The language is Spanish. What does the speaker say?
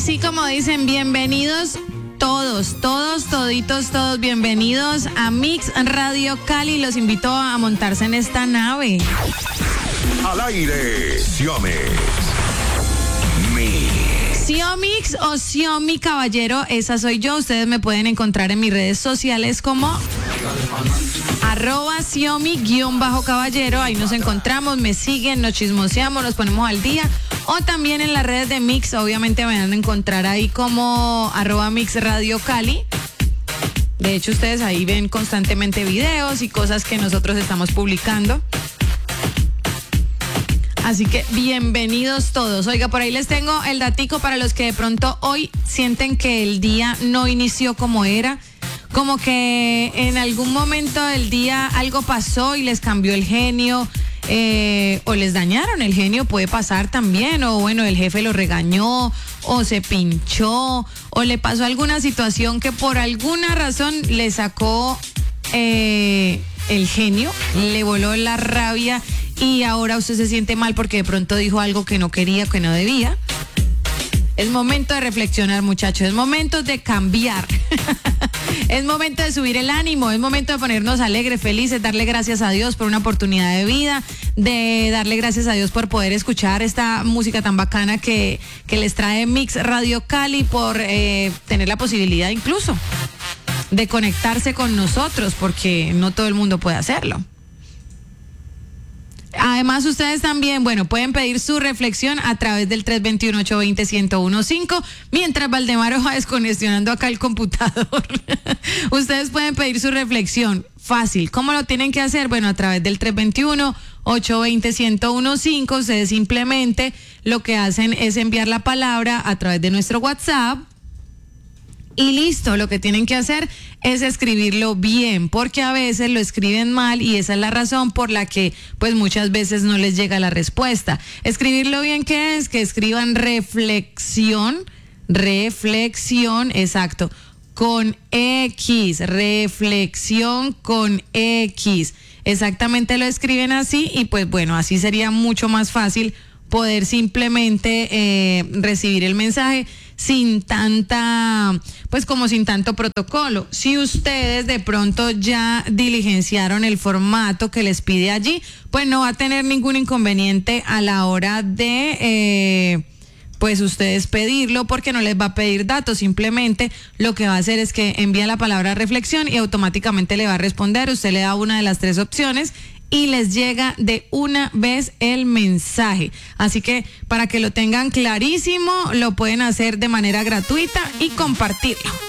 así como dicen, bienvenidos todos, toditos, bienvenidos a Mix Radio Cali. Los invito a montarse en esta nave. Al aire, Xiomix. Xiomix o Xiomi Caballero, esa soy yo. Ustedes me pueden encontrar en mis redes sociales como @Xiomi_Caballero. Ahí nos encontramos, me siguen, nos chismoseamos, nos ponemos al día. O también en las redes de Mix, obviamente me van a encontrar ahí como @Mix Radio Cali. De hecho, ustedes ahí ven constantemente videos y cosas que nosotros estamos publicando. Así que bienvenidos todos. Oiga, por ahí les tengo el datico para los que de pronto hoy sienten que el día no inició como era. Como que en algún momento del día algo pasó y les cambió el genio. O les dañaron el genio, puede pasar también. O bueno, el jefe lo regañó, o se pinchó, o le pasó alguna situación que por alguna razón le sacó el genio, le voló la rabia. Y ahora usted se siente mal porque de pronto dijo algo que no quería, que no debía. Es momento de reflexionar, muchachos. Es momento de cambiar. Es momento de subir el ánimo. Es momento de ponernos alegres, felices, darle gracias a Dios por una oportunidad de vida, de darle gracias a Dios por poder escuchar esta música tan bacana que les trae Mix Radio Cali, por tener la posibilidad incluso de conectarse con nosotros, porque no todo el mundo puede hacerlo. Además, ustedes también, bueno, pueden pedir su reflexión a través del 321-820-1015, mientras Valdemaro va descongestionando acá el computador. Ustedes pueden pedir su reflexión, fácil. ¿Cómo lo tienen que hacer? Bueno, a través del 321-820-1015, ustedes simplemente lo que hacen es enviar la palabra a través de nuestro WhatsApp. Y listo, lo que tienen que hacer es escribirlo bien, porque a veces lo escriben mal y esa es la razón por la que pues muchas veces no les llega la respuesta. Escribirlo bien, ¿qué es? Que escriban reflexión, exacto, con X, reflexión con X. Exactamente lo escriben así y pues bueno, así sería mucho más fácil poder simplemente recibir el mensaje sin tanta, pues como sin tanto protocolo. Si ustedes de pronto ya diligenciaron el formato que les pide allí, pues no va a tener ningún inconveniente a la hora de pues ustedes pedirlo, porque no les va a pedir datos. Simplemente lo que va a hacer es que envía la palabra reflexión y automáticamente le va a responder. Usted le da una de las tres opciones y les llega de una vez el mensaje. Así que para que lo tengan clarísimo, lo pueden hacer de manera gratuita y compartirlo.